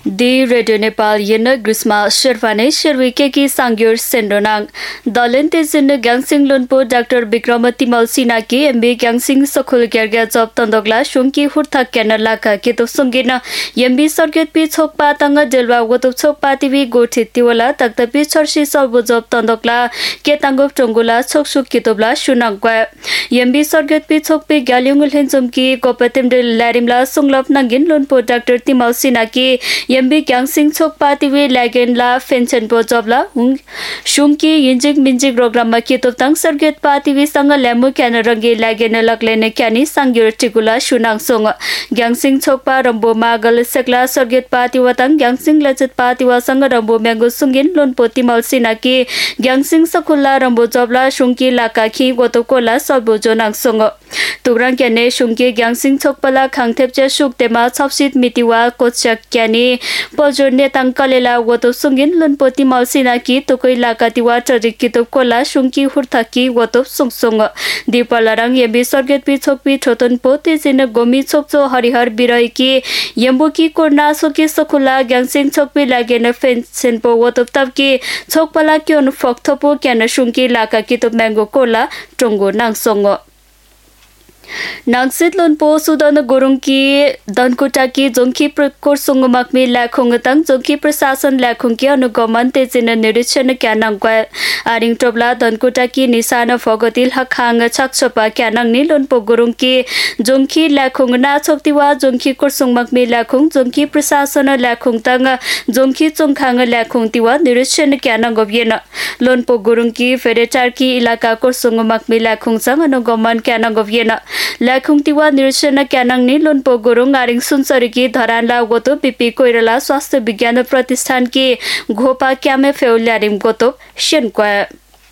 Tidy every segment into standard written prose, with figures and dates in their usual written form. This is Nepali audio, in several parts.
di Radio Nepal yena Grisma Shervane Sherwike ki Sangyur Sendonang Dalente Zin Gangsing Lunpo Dr. Bikramati Malsina ki MB Gangsing Sokul Gerga Job Tandogla Shunki Hurta Canala ka Keto Sungina MB Sorget Pi Chokpa Tanga Delwa Wotop Chokpa TV Gotitiwala Takta Pi Chorshi Solbo Job Tandogla Ketangop Tongula Choksuk Kitobla Shunangwa MB Sorget Pi Chokpe Galyungul Hensum ki Kopatim de Larimla Sunglop Nangin Lunpo Dr. Timalsina ki MB Gangsing Chokpa TV Lagenla Fenchen Po Jobla Shunki Yinjik Minjik Programa Kitop Tang Sorget Pa TV Sanga Lamu Kanarangi Lagen Laklene Kani Sangyur Tikula Shunang Song Gangsing Chokpa Rambo Magal Sekla Sorget Pa Tiwatang Gangsing Lachet Pa Tiwa Sanga Rambo Mango Sungin Lunpo Timalsina ki Gangsing Sakula Rambo Jobla Shunki Laka Ki Gotokola Sobo Jonang Song Tugrang Kane Shunki Gangsing Chokpala Khangthepche Shuktema Chopsit Mitiwa Kochak Kani Pojor Netang Kalela Woto Sungin Lunpo Timalsina ki Tokoi Laka Tiwa Tarik Kitop Kola Shunki Hurthaki Woto Sungsung Dipalarang Yembi Sorget Pi Chokpi Choton Poti Zina Gomi Chokcho Harihar Birai ki Yembuki Korna Soki Sokula Gangsing Chokpi Lagena Fensenpo Wotop Tapki Chokpala Kyon Foktopo Kana Shunki Laka Kitop Mango Kola Tongo Nangsongo Nangsit Lunpo Sudan Gurung ki Dankuta ki Jongki Korsung Makmi Lakhung Tang Jongki Prasasan Lakhung ki Anugoman Tezina Nirishan Kanangwa Aring Tobla Dankuta ki Nisana Fogotil Hakhang Chaksopa Kanang ni Lunpo Gurung ki Jongki Lakhung Na Choktiwa Jongki Korsung Makmi Lakhung Jongki Prasasan Lakhung Tang Jongki Chongkhang Lakhung Tiwa Nirishan Kanangobyena Lunpo Gurung ki Feretar ki Ilaka Korsung Makmi Lakhung Sang Anugoman Kanangobyena Lakhung Tiwa Nirshana Kanang ni Lunpo Gurung Aring Sunsari ki Dharanla Goto Pipi Koirala Swasthya Vigyan Pratishthan ki Ghopa Kyame Feulyarim Goto Shenkwa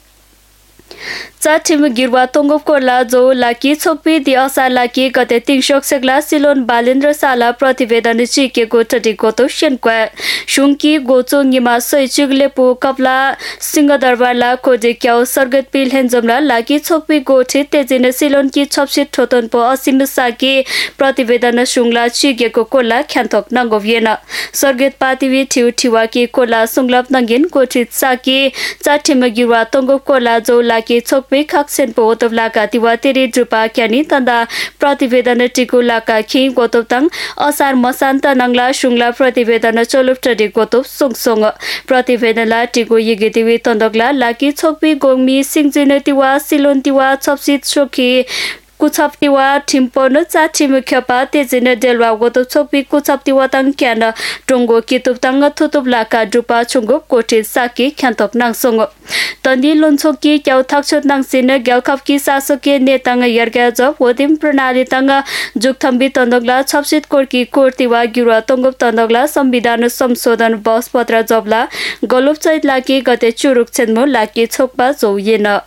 Chatim Girwa Tongop Kola Jo Laki Chokpi Diasa Laki Gate Tingshok Segla Silon Balendra Sala Prativedan Chike Gotati Goto Shenkwa Shunki Gocho Ngima Soichugle Po Kapla Singa Darbarla Koje Kyao Sargat Pil Henzomla Laki Chokpi Gote Tejine Silon ki Chopsit Thoton Po Asim Saki Prativedan Shungla Chike Kola Khantok Nangoviena Sargat Pativi Tiu Tiwa ki Kola Sunglap Nangin Gotit Saki Chatim Girwa Tongop Kola Jo Laki Chokpi Kaksen Po Otov Laka Tiwa Tiri Drupa Kyani Tanda Prativedana Tiku Laka Ki Gotov Tang Asar Masanta Nangla Shungla Prativedana Cholup Tadi Gotov Song Song Prativedana Tiku Yigitivi Tondogla Laki Chokpi Gongmi Singjine Tiwa Silon Tiwa Chopsit Shoki Kuchaptiwa Timpono Chatim Kapa Tezina Delwa Goto Chokpi Kuchaptiwa Tang Kyana Tongo Kitup Tanga Tutup Laka Drupa Chungup Kote Saki Kyantok Nangsong Tandi Lonsoki Kyau Thakshot Nangsina Gyalkapki Sasoke Netanga Yarga Job Wodim Pranali Tanga Jukthambi Tondogla Chopsit Korki Kortiwa Gyura Tongop Tondogla Sambidana Samsodan Boss Patra Jobla Golup Chait Laki Gate Churuk Chenmo Laki Chokpa Zo Yena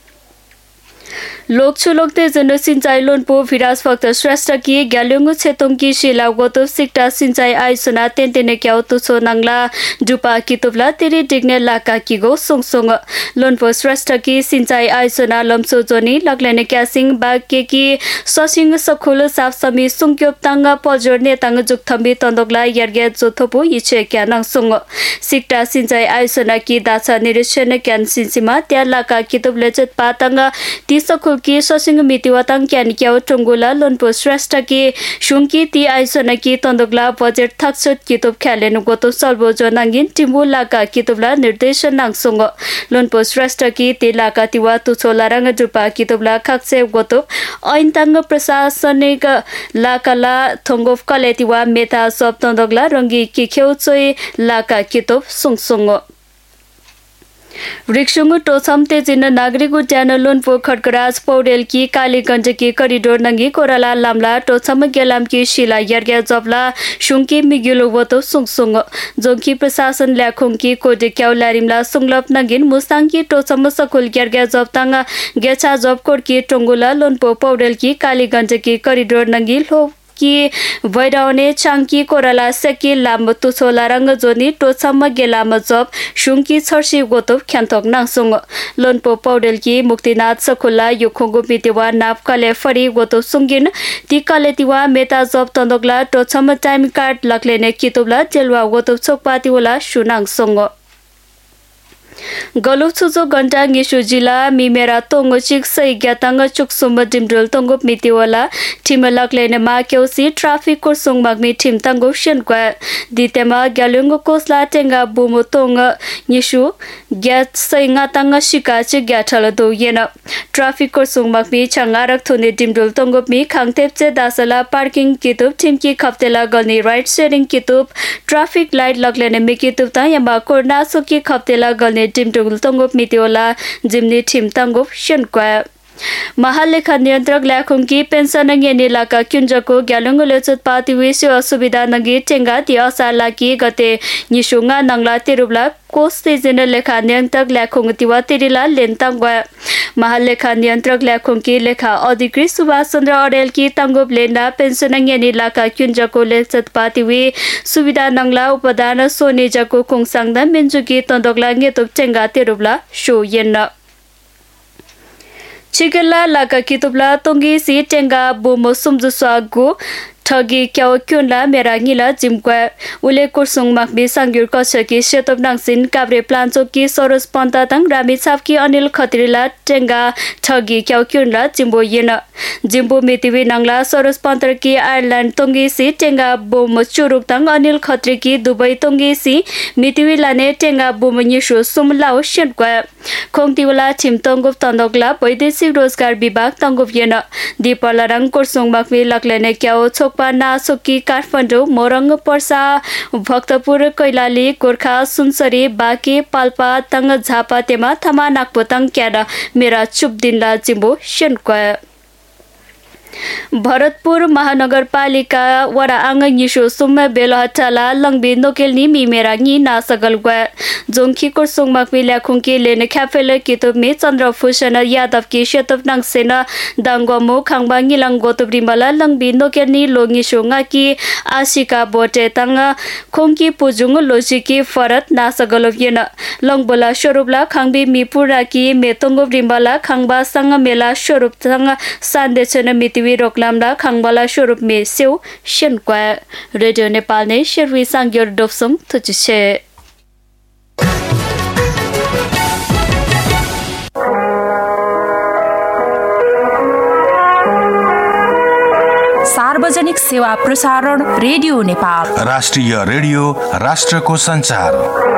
Lokchulokte Jeno Sinchai Lunpo Viras Fakta Shrestha ki Galyungu Chetong ki Shila Goto Sikta Sinchai Aisuna Tentene Kyau Tuso Nangla Dupa Kitubla Tiri Digne Laka Kigo Song Song Lunpo Shrestha ki Sinchai Aisuna Lomso Joni Laklene Kyasing Bak ki Sosing Sakhul Saf Sami Sungkyop Tanga Pojor Netang Jukthambi Tondogla Yarge Jothopo Yiche Kyanang Song Sikta Sinchai Aisuna ki Dacha Nirishene Kyan Sinsima Tia Laka Kitub Lechet Patanga Tisakul ki Sosing Mitiwatang Kyan Kyau Tungula Lunpo Shrestha ki Shunki Ti Aisona ki Tondogla Budget Thakshot Kitub Khalen Goto Solbo Jonangin Timbu Laka Kitubla Nirdeshan Nangsong Lunpo Shrestha ki Ti Laka Tiwa Tucholarang Drupa Kitubla Khakse Goto Ointang Prasasanik Lakala Thongov Kaletiwa Meta Sob Tondogla Rangi ki Kheuchoi Laka Kitub Sungsung Rikshungu Tosam Tejina Nagriku Jana Lunpo Khatkaraj Paudel ki Kaliganja ki Corridor Nangi Korala Lamla Tosam Gelam ki Shila Yarga Jobla Shunki Migilo Woto Sungsung Jongki Prasasan Lakhung ki Kode Kyau Larimla Sunglap Nangin Mustang ki Tosam Sakul Yarga Job Tanga Gecha Job Kor ki Tongula Lunpo Paudel ki Kaliganja ki Corridor Nangi Lo कि भैराउने चाङ्की कोराला सेकी लाम तुछोला रंग जोनी टोछम गेलाम जब शुङकी छर्सी गोतोप ख्यान्तोक नाङसुङ लोनपो पौडेल की मुक्तिनाथ सखुल्ला युखुङगु मितिवा नापकाले फरी गोतोप सुङगिन ती कलेतिवा मेता जब तन्दोगला टोछम टाइम कार्ड लक्लेने कितुबला जेलवा गोतोप छोकपातिवला सुनाङसुङ गलु छुजो घण्टा गिसु जिल्ला मिमेरा तोंगो चिक सै ग्यातांग चुकसुम डिमड्रल तोंगो मितिवला ठिम लक्लेने मा केउसी ट्राफिक को सुङमागमी ठिम तंगो शेनक्वा दितेमा ग्यालुंगो कोसला टेंगा बुमो तोंग गिसु ग्यात सै ngaतांग शिका च ग्याथल दो येन ट्राफिक को सुङमागमी छंगारक थुने डिमड्रल तोंगो me खांगतेपचे दासला parking कितुब ठिमकी खप्तेला गल्नी ride sharing कितुब traffic light लक्लेने me कितुब ता यमा कोरना सुकी खप्तेला गल्नी टिमटुगुल तंगोप मितिओला जिमनी ठिम तंगोप शेनक्वा महालेखा नियन्त्रक ल्याखुङकी पेन्सन नगेनी लाका क्युन्जको ग्यालुङले चतपाति विश्व असुविधा नगी टेंगा ति असालाकी गते निशुङा नंगला तिरुबला कोस्ते जिन लेखा नियन्त्रक ल्याखुङ तिवा तिरिला लेन्ताङवा महालेखा नियन्त्रक ल्याखुङकी लेखा अधिकृत सुभाष चन्द्र अडेल की तंगोप लेन्दा पेन्सन नगेनी लाका क्युन्जको ले चतपाति वि सुविधा नंगला उपदान सोनेजको कुङसाङदा मेन्जुकी तन्दोगला गेतोप टेंगा तिरुबला शो येन चिगला लाका कितुबला तोंगी सी टेंगा बोमो सुमजु स्वागु ठगी क्याउ क्युनला मेरा गिला जिमक्वा उले कुरसुङ माकबी सांग्युर कसकी सेतोप नाङसिन काब्रे प्लान्चो की सरोज पन्तातङ रामी छापकी अनिल खत्रीला टेंगा ठगी क्याउ क्युनला जिम्बो येन जिम्बो मितिवि नंगला सरोज पन्तर की आयरल्यान्ड तोंगी सी टेंगा बोम चुरुकतङ अनिल खत्री की दुबई तोंगी सी मितिवि लाने टेंगा बोम निशु सुमलाउ शेनक्वा खोङतिवला छिम तंगोप तन्दोगला वैदेशिक रोजगार विभाग तंगोप येन दीपला रङ कुरसुङ माकबी लक्लेने क्याउ पाना सुकी काठमाडौँ मोरङ पर्सा भक्तपुर कैलाली गोर्खा सुनसरी बाँके पाल्पा तङ झापा तेमा थमा नाकपोतङ क्याडा मेरा चुप दिनला जिम्बो शेनक्वा भरतपुर महानगरपालिका वडा आंग यिशो सुम बेलहटाला लंगबी नोकेलनी मिमेरा नी नासगल ग्वा जोंखी को सुंगमाक मिल्या खुंकी लेने ख्याफेले कितुब में चंद्रभूषण यादव की शेतब नंगसेन दांगोमो खांगबांगी लंगोतुबरी मला लंगबी नोकेलनी लोंगी शोंगा की आशिका बोटे तंग खुंकी पुजुंग लोजिकी फरत नासगल येन लंगबोला स्वरूपला खांगबी मिपुरा की मेतोंगो ब्रिमला खांगबा संग मेला स्वरूप संग सान्देछन मिति रोकलामला खांगबाला स्वरूप में सेउ शेनक्वा रेडियो नेपाल ने शेरवी सांग्योर डोफसुङ थुचिछे सार्वजनिक सेवा प्रसारण रेडियो नेपाल राष्ट्रिय रेडियो राष्ट्रको संचार